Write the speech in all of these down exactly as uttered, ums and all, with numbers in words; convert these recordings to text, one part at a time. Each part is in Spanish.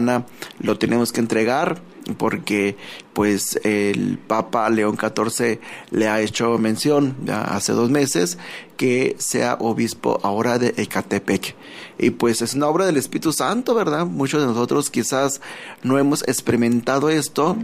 Diocesana lo tenemos que entregar porque pues el Papa León catorce le ha hecho mención ya hace dos meses que sea obispo ahora de Ecatepec. Y pues es una obra del Espíritu Santo, ¿verdad? Muchos de nosotros quizás no hemos experimentado esto,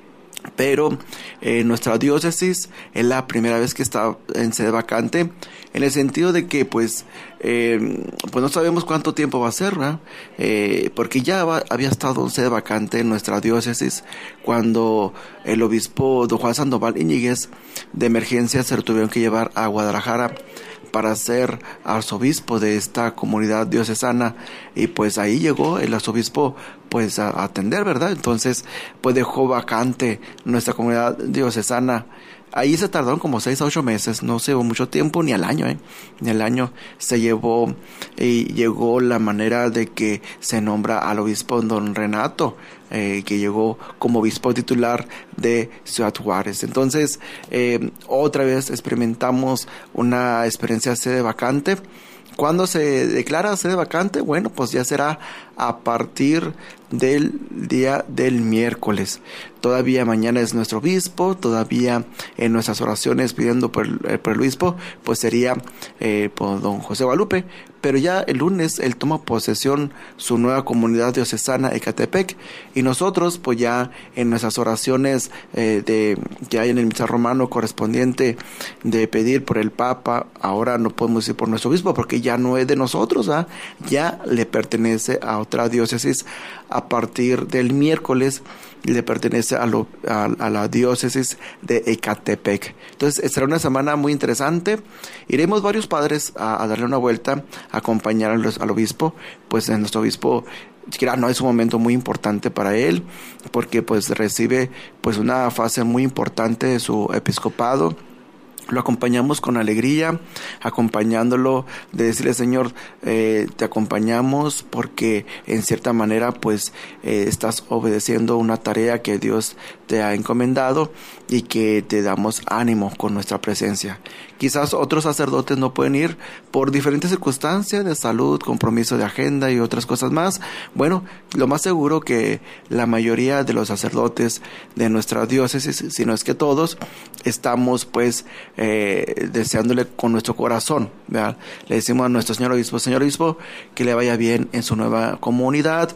pero eh, nuestra diócesis es la primera vez que está en sede vacante, en el sentido de que pues eh, pues no sabemos cuánto tiempo va a ser, ¿verdad? Eh, porque ya va, había estado en sede vacante en nuestra diócesis cuando el obispo don Juan Sandoval Íñiguez de emergencia se lo tuvieron que llevar a Guadalajara para ser arzobispo de esta comunidad diocesana, y pues ahí llegó el arzobispo pues a, a atender, ¿verdad? Entonces pues dejó vacante nuestra comunidad diocesana. Ahí se tardaron como seis a ocho meses, no se llevó mucho tiempo, ni al año, ¿eh? Ni al año se llevó, y llegó la manera de que se nombra al obispo don Renato, eh, que llegó como obispo titular de Ciudad Juárez. Entonces, eh, otra vez experimentamos una experiencia sede vacante. ¿Cuándo se declara sede vacante? Bueno, pues ya será a partir del día del miércoles. Todavía mañana es nuestro obispo, todavía en nuestras oraciones pidiendo por el, por el obispo, pues sería eh, por don José Guadalupe, pero ya el lunes él toma posesión su nueva comunidad diocesana Ecatepec, y nosotros pues ya en nuestras oraciones eh, de que hay en el misal romano correspondiente de pedir por el Papa, ahora no podemos decir por nuestro obispo porque ya no es de nosotros, ¿eh? Ya le pertenece a otra diócesis. A partir del miércoles le pertenece a, lo, a, a la diócesis de Ecatepec. Entonces será una semana muy interesante. Iremos varios padres a, a darle una vuelta, a acompañar al, al obispo, pues en nuestro obispo no es un momento muy importante para él, porque pues recibe pues una fase muy importante de su episcopado. Lo acompañamos con alegría, acompañándolo de decirle, Señor, eh, te acompañamos porque en cierta manera pues eh, estás obedeciendo una tarea que Dios te ha encomendado, y que te damos ánimo con nuestra presencia. Quizás otros sacerdotes no pueden ir por diferentes circunstancias de salud, compromiso de agenda y otras cosas más. Bueno, lo más seguro que la mayoría de los sacerdotes de nuestra diócesis, si no es que todos, estamos pues eh, deseándole con nuestro corazón, ¿verdad? Le decimos a nuestro señor obispo, señor obispo, que le vaya bien en su nueva comunidad.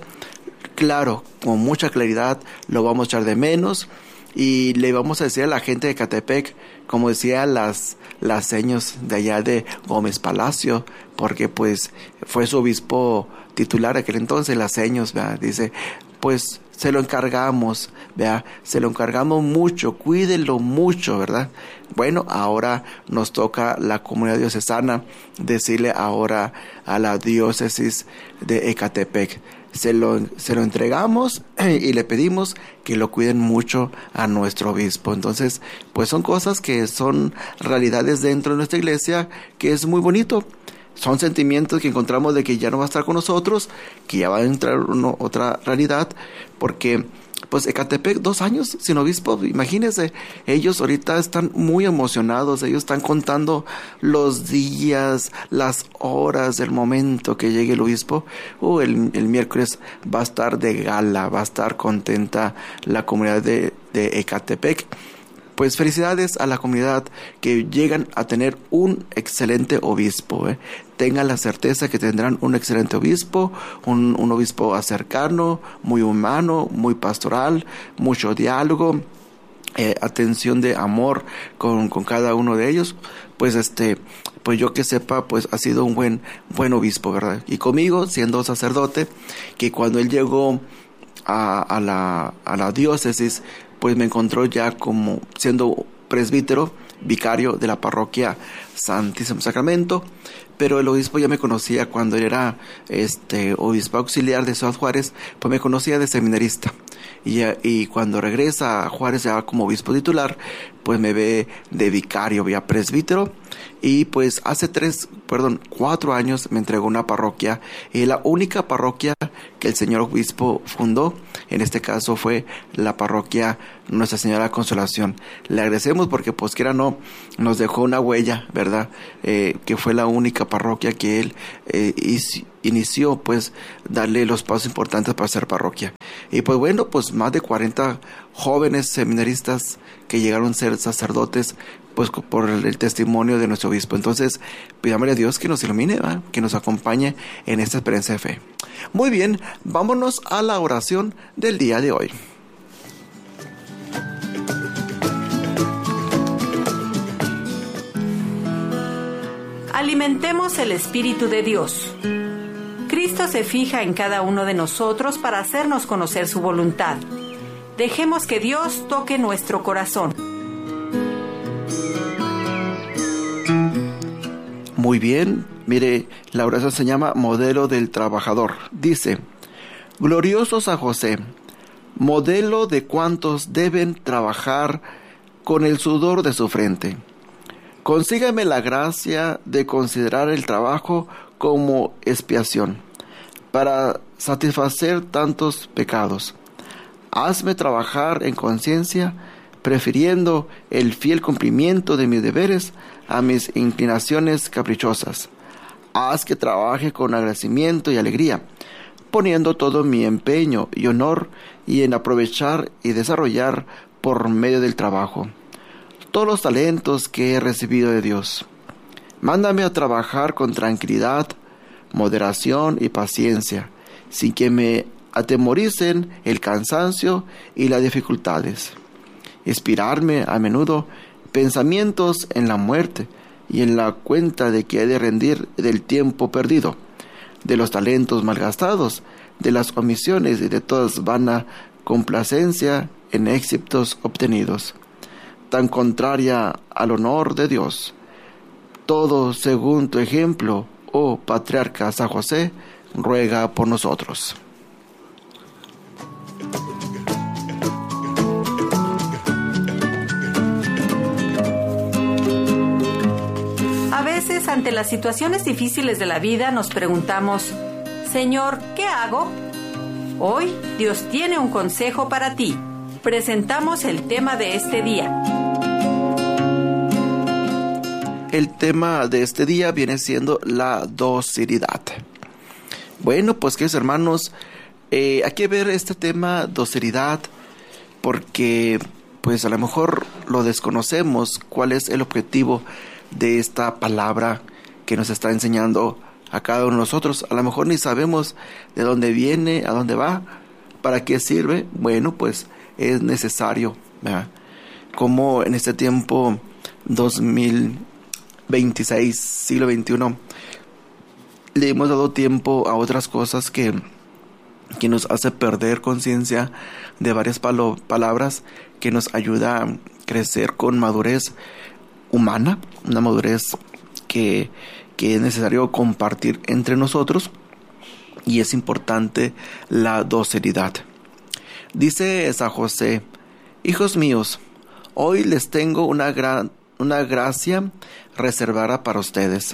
Claro, con mucha claridad lo vamos a echar de menos, y le vamos a decir a la gente de Ecatepec, como decía las las señas de allá de Gómez Palacio, porque pues fue su obispo titular aquel entonces, las señas, ¿verdad? Dice, pues se lo encargamos, ¿verdad? Se lo encargamos mucho, cuídenlo mucho, ¿verdad? Bueno, ahora nos toca la comunidad diocesana decirle ahora a la diócesis de Ecatepec, se lo, se lo entregamos y le pedimos que lo cuiden mucho a nuestro obispo. Entonces, pues son cosas que son realidades dentro de nuestra iglesia, que es muy bonito. Son sentimientos que encontramos de que ya no va a estar con nosotros, que ya va a entrar uno, otra realidad, porque pues Ecatepec, dos años sin obispo, imagínense, ellos ahorita están muy emocionados, ellos están contando los días, las horas, el momento que llegue el obispo. Uh, el, el miércoles va a estar de gala, va a estar contenta la comunidad de, de Ecatepec. Pues felicidades a la comunidad que llegan a tener un excelente obispo, ¿eh? Tengan la certeza que tendrán un excelente obispo, un, un obispo cercano, muy humano, muy pastoral, mucho diálogo, eh, atención de amor con, con cada uno de ellos. Pues este, pues yo que sepa, pues ha sido un buen, buen obispo, ¿verdad? Y conmigo, siendo sacerdote, que cuando él llegó a, a la, a la diócesis, pues me encontró ya como siendo presbítero, vicario de la parroquia Santísimo Sacramento, pero el obispo ya me conocía cuando él era este obispo auxiliar de Ciudad Juárez, pues me conocía de seminarista, y, ya, y cuando regresa a Juárez ya como obispo titular, pues me ve de vicario, ya presbítero, y pues hace tres, perdón, cuatro años me entregó una parroquia, y la única parroquia que el señor obispo fundó, En este caso fue la parroquia Nuestra Señora de Consolación. Le agradecemos porque, pues quiera no, nos dejó una huella, ¿verdad? Eh, que fue la única parroquia que él eh, inició, pues, darle los pasos importantes para ser parroquia. Y pues bueno, pues más de cuarenta jóvenes seminaristas que llegaron a ser sacerdotes, pues por el, el testimonio de nuestro obispo. Entonces, pidámosle a Dios que nos ilumine, ¿verdad? Que nos acompañe en esta experiencia de fe. Muy bien, vámonos a la oración del día de hoy. Alimentemos el Espíritu de Dios. Cristo se fija en cada uno de nosotros para hacernos conocer su voluntad. Dejemos que Dios toque nuestro corazón. Muy bien, mire, la oración se llama Modelo del Trabajador. Dice: glorioso San José, modelo de cuantos deben trabajar con el sudor de su frente. Consígame la gracia de considerar el trabajo como expiación para satisfacer tantos pecados. Hazme trabajar en conciencia, prefiriendo el fiel cumplimiento de mis deberes a mis inclinaciones caprichosas. Haz que trabaje con agradecimiento y alegría, poniendo todo mi empeño y honor y en aprovechar y desarrollar por medio del trabajo todos los talentos que he recibido de Dios. Mándame a trabajar con tranquilidad, moderación y paciencia, sin que me atemoricen el cansancio y las dificultades. Inspirarme a menudo pensamientos en la muerte y en la cuenta de que he de rendir del tiempo perdido, de los talentos malgastados, de las omisiones y de toda vana complacencia en éxitos obtenidos, tan contraria al honor de Dios. Todo según tu ejemplo, oh Patriarca San José, ruega por nosotros. A veces, ante las situaciones difíciles de la vida, nos preguntamos: Señor, ¿qué hago? Hoy, Dios tiene un consejo para ti. Presentamos el tema de este día. El tema de este día viene siendo la docilidad. Bueno, pues queridos hermanos, eh, hay que ver este tema docilidad porque pues a lo mejor lo desconocemos, cuál es el objetivo de esta palabra que nos está enseñando a cada uno de nosotros. A lo mejor ni sabemos de dónde viene, a dónde va, para qué sirve. Bueno, pues es necesario, ¿verdad? Como en este tiempo dos mil veintiséis, siglo veintiuno, le hemos dado tiempo a otras cosas que, que nos hace perder conciencia de varias palo, palabras que nos ayuda a crecer con madurez humana, una madurez que, que es necesario compartir entre nosotros, y es importante la docilidad. Dice San José: hijos míos, hoy les tengo una gran una gracia reservada para ustedes.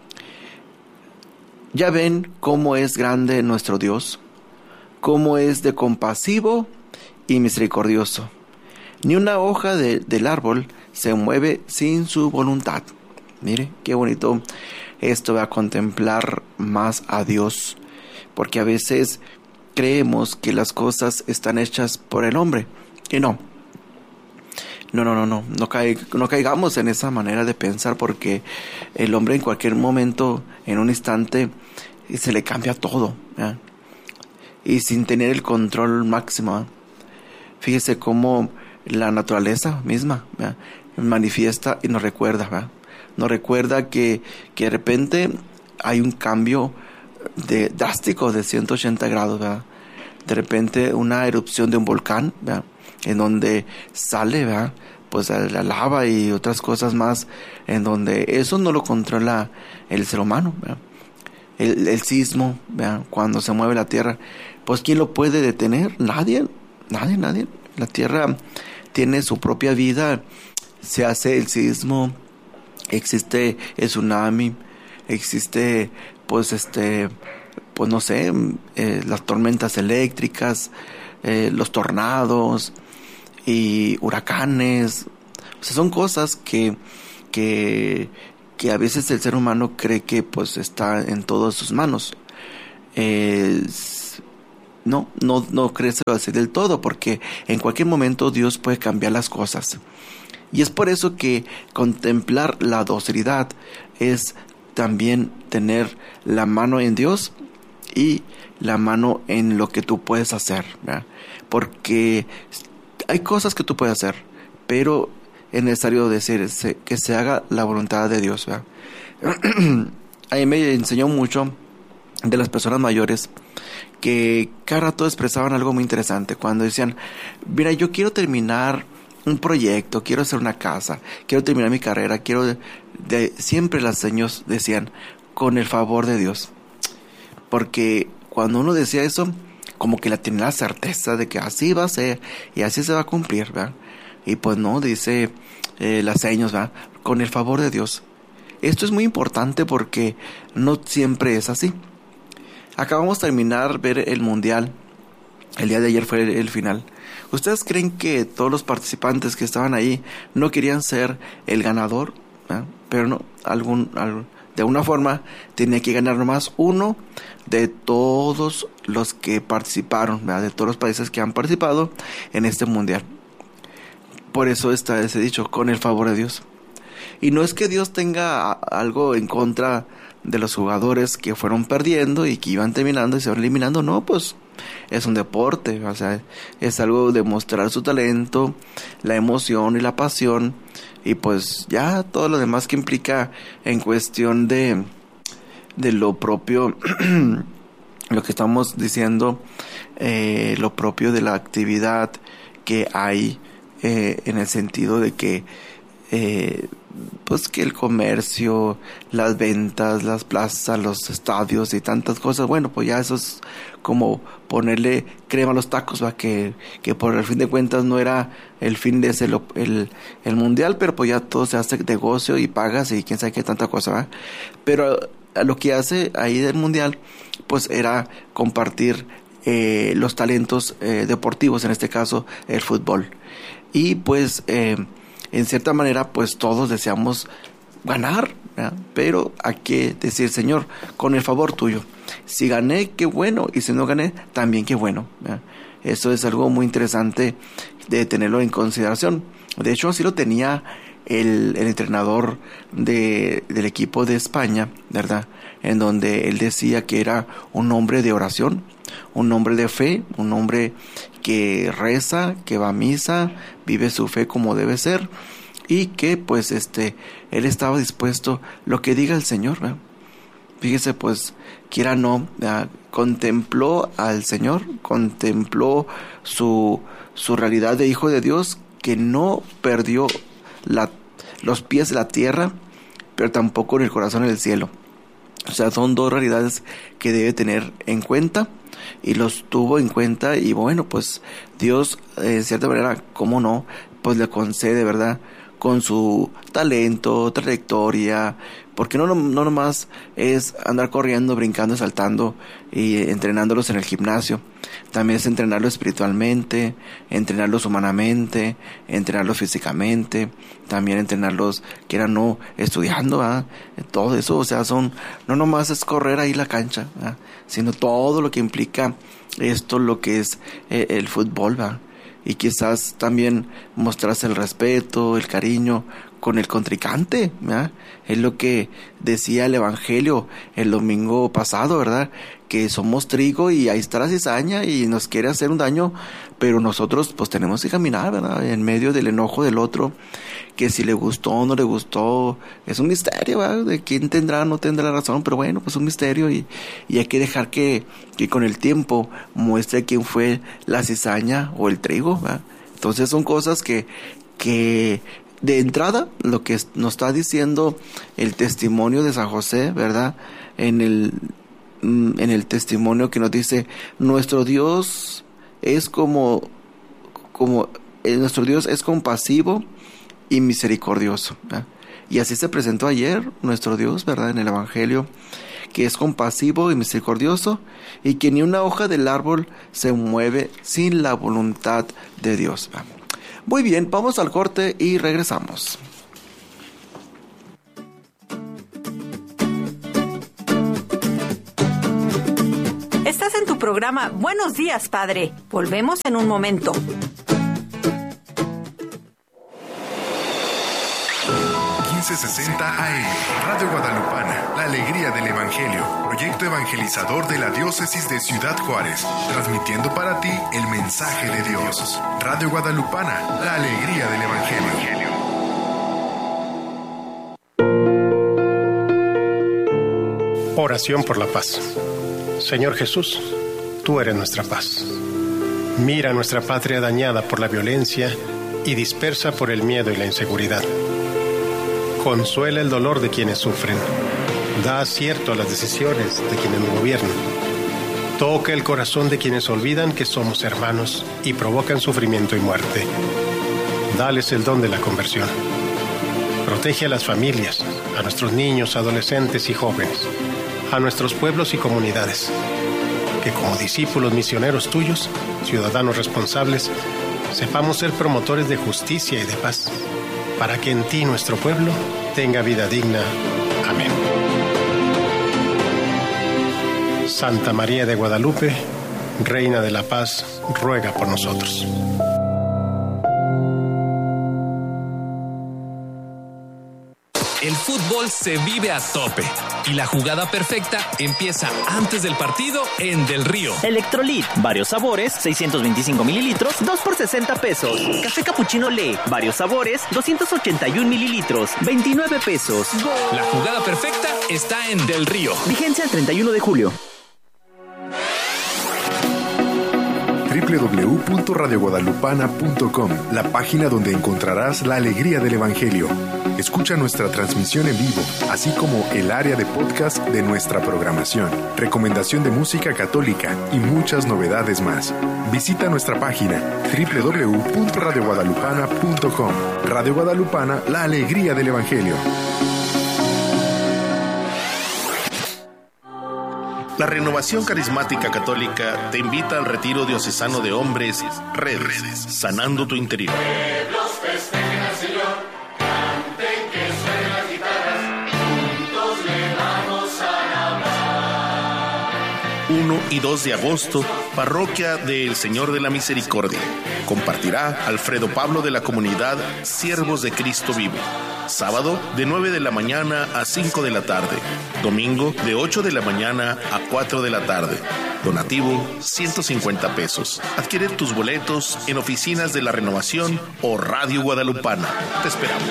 Ya ven cómo es grande nuestro Dios, cómo es de compasivo y misericordioso. Ni una hoja de, del árbol se mueve sin su voluntad. Mire, qué bonito esto, va a contemplar más a Dios, porque a veces creemos que las cosas están hechas por el hombre, y no. No, no, no, no, no, caig- no caigamos en esa manera de pensar, porque el hombre en cualquier momento, en un instante, se le cambia todo, ¿eh? Y sin tener el control máximo, ¿eh? Fíjese cómo la naturaleza misma, ¿eh? manifiesta y nos recuerda, ¿eh? Nos recuerda que, que de repente hay un cambio de, drástico de ciento ochenta grados, ¿verdad? De repente una erupción de un volcán, ¿verdad? En donde sale, ¿verdad? Pues la lava y otras cosas más, en donde eso no lo controla el ser humano, ¿verdad? El, el sismo, ¿verdad? Cuando se mueve la tierra, pues ¿quién lo puede detener? Nadie, nadie, nadie. La tierra tiene su propia vida, se hace el sismo, existe el tsunami, existe pues este pues no sé, eh, las tormentas eléctricas, eh, los tornados y huracanes. O sea, son cosas que, que, que a veces el ser humano cree que pues está en todas sus manos. Eh, no, no, no crece así del todo, porque en cualquier momento Dios puede cambiar las cosas. Y es por eso que contemplar la docilidad es también tener la mano en Dios y la mano en lo que tú puedes hacer, ¿verdad? Porque hay cosas que tú puedes hacer, pero es necesario decir que se haga la voluntad de Dios, ¿verdad? A mí me enseñó mucho de las personas mayores que cada rato expresaban algo muy interesante cuando decían, mira, yo quiero terminar un proyecto, quiero hacer una casa, quiero terminar mi carrera, quiero de, de, siempre las señoras decían, con el favor de Dios. Porque cuando uno decía eso, como que la tenía la certeza de que así va a ser y así se va a cumplir, ¿verdad? Y pues no, dice eh, las señas, ¿verdad? Con el favor de Dios. Esto es muy importante porque no siempre es así. Acabamos de terminar ver el mundial. El día de ayer fue el, el final. ¿Ustedes creen que todos los participantes que estaban ahí no querían ser el ganador? ¿Eh? Pero no, algún, algún, de alguna forma tenía que ganar nomás uno de todos los que participaron, ¿verdad? De todos los países que han participado en este mundial. Por eso está ese dicho, con el favor de Dios. Y no es que Dios tenga algo en contra de los jugadores que fueron perdiendo y que iban terminando y se van eliminando, no, pues es un deporte, o sea, es algo de mostrar su talento, la emoción y la pasión, y pues ya todo lo demás que implica en cuestión de, de lo propio, lo que estamos diciendo, eh, lo propio de la actividad que hay, eh, en el sentido de que eh, pues que el comercio, las ventas, las plazas, los estadios y tantas cosas, bueno, pues ya eso es como ponerle crema a los tacos, ¿va? Que, que por el fin de cuentas no era el fin de ese, el, el mundial, pero pues ya todo se hace negocio y pagas y quién sabe qué tanta cosa, ¿va? Pero lo que hace ahí del mundial, pues era compartir eh, los talentos eh, deportivos, en este caso el fútbol. Y pues eh, en cierta manera, pues todos deseamos ganar, ¿verdad? Pero hay que decir, Señor, con el favor tuyo, si gané, qué bueno, y si no gané, también qué bueno, ¿verdad? Eso es algo muy interesante de tenerlo en consideración. De hecho, así lo tenía el, el entrenador de, del equipo de España, ¿verdad? En donde él decía que era un hombre de oración, un hombre de fe, un hombre que reza, que va a misa, vive su fe como debe ser, y que pues este él estaba dispuesto lo que diga el Señor, ¿verdad? Fíjese, pues quiera no, ¿verdad? Contempló al Señor, contempló su su realidad de hijo de Dios, que no perdió la, los pies de la tierra, pero tampoco en el corazón del cielo. O sea, son dos realidades que debe tener en cuenta, y los tuvo en cuenta, y bueno, pues Dios, eh, de cierta manera, cómo no, pues le concede, ¿verdad?, con su talento, trayectoria, porque no, no, no nomás es andar corriendo, brincando, saltando y entrenándolos en el gimnasio, también es entrenarlos espiritualmente, entrenarlos humanamente, entrenarlos físicamente, también entrenarlos, quieran no, estudiando, ¿eh? Todo eso, o sea, son, no nomás es correr ahí la cancha, ¿eh? Sino todo lo que implica esto, lo que es eh, el fútbol, ¿verdad? Y quizás también mostrarse el respeto, el cariño con el contrincante, ¿verdad? Es lo que decía el Evangelio el domingo pasado, ¿verdad? Que somos trigo y ahí está la cizaña y nos quiere hacer un daño, pero nosotros pues tenemos que caminar, ¿verdad? En medio del enojo del otro, que si le gustó o no le gustó, es un misterio, ¿verdad? De quién tendrá o no tendrá razón, pero bueno, pues un misterio, y, y hay que dejar que, que con el tiempo muestre quién fue la cizaña o el trigo, ¿verdad? Entonces son cosas que, que de entrada, lo que nos está diciendo el testimonio de San José, ¿verdad? En el, en el testimonio que nos dice, nuestro Dios es como, como eh, nuestro Dios es compasivo y misericordioso, ¿verdad? Y así se presentó ayer nuestro Dios, ¿verdad? En el Evangelio, que es compasivo y misericordioso, y que ni una hoja del árbol se mueve sin la voluntad de Dios. Muy bien, vamos al corte y regresamos. Estás en tu programa Buenos Días, Padre. Volvemos en un momento. quince sesenta A M, Radio Guadalupana, la alegría del Evangelio, proyecto evangelizador de la diócesis de Ciudad Juárez, transmitiendo para ti el mensaje de Dios. Radio Guadalupana, la alegría del Evangelio. Oración por la paz. Señor Jesús, tú eres nuestra paz. Mira nuestra patria dañada por la violencia y dispersa por el miedo y la inseguridad. Consuela el dolor de quienes sufren. Da acierto a las decisiones de quienes nos gobiernan. Toca el corazón de quienes olvidan que somos hermanos y provocan sufrimiento y muerte. Dales el don de la conversión. Protege a las familias, a nuestros niños, adolescentes y jóvenes, a nuestros pueblos y comunidades. Que como discípulos misioneros tuyos, ciudadanos responsables, sepamos ser promotores de justicia y de paz, para que en ti nuestro pueblo tenga vida digna. Amén. Santa María de Guadalupe, Reina de la Paz, ruega por nosotros. El fútbol se vive a tope y la jugada perfecta empieza antes del partido en Del Río. Electrolit, varios sabores, seiscientos veinticinco mililitros, dos por sesenta pesos. Café Cappuccino Le, varios sabores, doscientos ochenta y uno mililitros, veintinueve pesos. La jugada perfecta está en Del Río. Vigencia el treinta y uno de julio. doble u doble u doble u punto radio guadalupana punto com, la página donde encontrarás la alegría del Evangelio. Escucha nuestra transmisión en vivo, así como el área de podcast de nuestra programación, recomendación de música católica y muchas novedades más. Visita nuestra página doble u doble u doble u punto radio guadalupana punto com. Radio Guadalupana, la alegría del Evangelio. La Renovación Carismática Católica te invita al retiro diocesano de hombres, Redes, sanando tu interior. uno y dos de agosto, Parroquia del Señor de la Misericordia. Compartirá Alfredo Pablo de la comunidad Siervos de Cristo Vivo. Sábado de nueve de la mañana a cinco de la tarde. Domingo de ocho de la mañana a cuatro de la tarde. Donativo ciento cincuenta pesos. Adquiere tus boletos en oficinas de la Renovación o Radio Guadalupana. Te esperamos.